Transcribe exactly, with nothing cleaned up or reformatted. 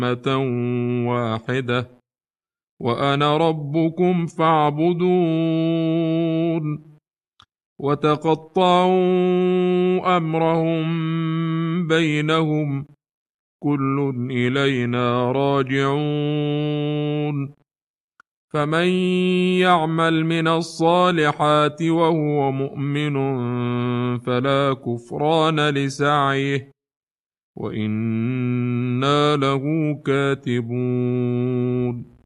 أمة واحدة وأنا ربكم فاعبدون وتقطعوا أمرهم بينهم كل إلينا راجعون فمن يعمل من الصالحات وهو مؤمن فلا كفران لسعيه وإنا له كاتبون